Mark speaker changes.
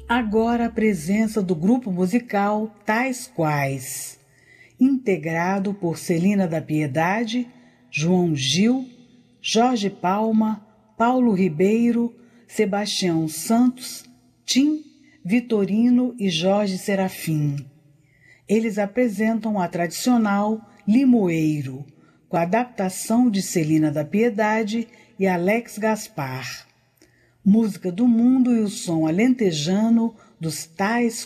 Speaker 1: Agora a presença do grupo musical Tais Quais, integrado por Celina da Piedade, João Gil, Jorge Palma, Paulo Ribeiro, Sebastião Santos, Tim, Vitorino e Jorge Serafim. Eles apresentam a tradicional Limoeiro, com a adaptação de Celina da Piedade e Alex Gaspar. Música do mundo e o som alentejano dos Tais